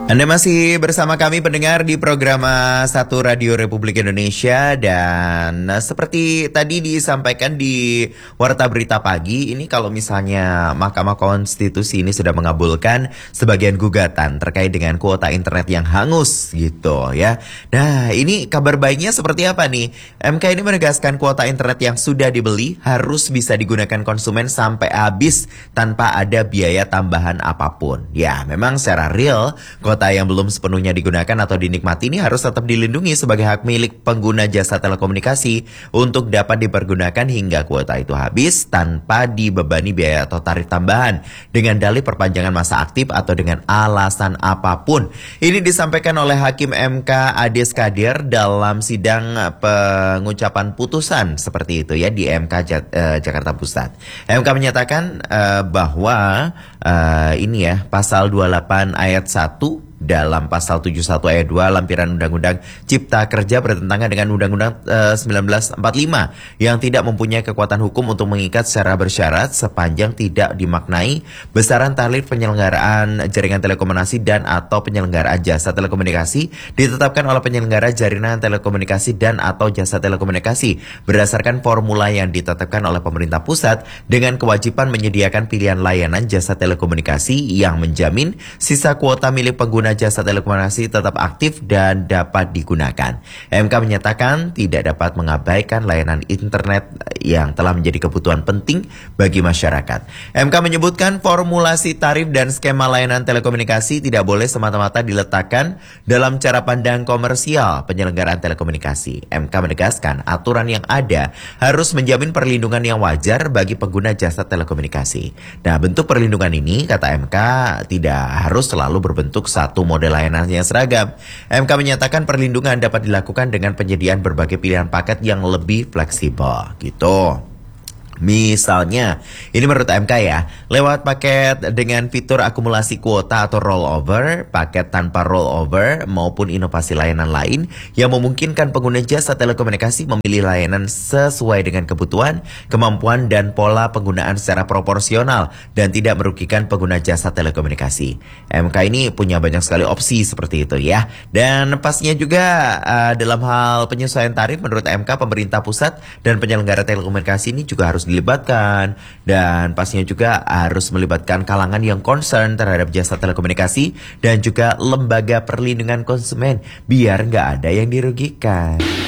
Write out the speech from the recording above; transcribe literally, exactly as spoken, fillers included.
Anda masih bersama kami pendengar di program uh, Satu Radio Republik Indonesia. Dan uh, seperti tadi disampaikan di Warta Berita Pagi, ini kalau misalnya Mahkamah Konstitusi ini sudah mengabulkan sebagian gugatan terkait dengan kuota internet yang hangus gitu ya. Nah, ini kabar baiknya seperti apa nih? M K ini menegaskan kuota internet yang sudah dibeli harus bisa digunakan konsumen sampai habis tanpa ada biaya tambahan apapun. Ya, memang secara real kuota yang belum sepenuhnya digunakan atau dinikmati ini harus tetap dilindungi sebagai hak milik pengguna jasa telekomunikasi untuk dapat dipergunakan hingga kuota itu habis tanpa dibebani biaya atau tarif tambahan dengan dalih perpanjangan masa aktif atau dengan alasan apapun. Ini disampaikan oleh Hakim M K Ades Kadir dalam sidang pengucapan putusan seperti itu ya di M K Jat, uh, Jakarta Pusat. M K menyatakan uh, bahwa uh, ini ya pasal dua puluh delapan ayat satu dalam pasal tujuh puluh satu ayat dua lampiran Undang-Undang Cipta Kerja bertentangan dengan Undang-Undang uh, seribu sembilan ratus empat puluh lima yang tidak mempunyai kekuatan hukum untuk mengikat secara bersyarat sepanjang tidak dimaknai besaran tarif penyelenggaraan jaringan telekomunikasi dan atau penyelenggaraan jasa telekomunikasi ditetapkan oleh penyelenggara jaringan telekomunikasi dan atau jasa telekomunikasi berdasarkan formula yang ditetapkan oleh pemerintah pusat dengan kewajiban menyediakan pilihan layanan jasa telekomunikasi yang menjamin sisa kuota milik pengguna jasa telekomunikasi tetap aktif dan dapat digunakan. M K menyatakan tidak dapat mengabaikan layanan internet yang telah menjadi kebutuhan penting bagi masyarakat. M K menyebutkan formulasi tarif dan skema layanan telekomunikasi tidak boleh semata-mata diletakkan dalam cara pandang komersial penyelenggaraan telekomunikasi. M K menegaskan aturan yang ada harus menjamin perlindungan yang wajar bagi pengguna jasa telekomunikasi. Nah, bentuk perlindungan ini, kata M K, tidak harus selalu berbentuk satu model layanan yang seragam. M K menyatakan perlindungan dapat dilakukan dengan penyediaan berbagai pilihan paket yang lebih fleksibel gitu. Misalnya, ini menurut M K ya, lewat paket dengan fitur akumulasi kuota atau rollover, paket tanpa rollover, maupun inovasi layanan lain yang memungkinkan pengguna jasa telekomunikasi memilih layanan sesuai dengan kebutuhan, kemampuan, dan pola penggunaan secara proporsional dan tidak merugikan pengguna jasa telekomunikasi. M K ini punya banyak sekali opsi seperti itu ya. Dan pastinya juga uh, dalam hal penyesuaian tarif menurut M K, pemerintah pusat dan penyelenggara telekomunikasi ini juga harus dilibatkan dan pastinya juga harus melibatkan kalangan yang concern terhadap jasa telekomunikasi dan juga lembaga perlindungan konsumen biar nggak ada yang dirugikan.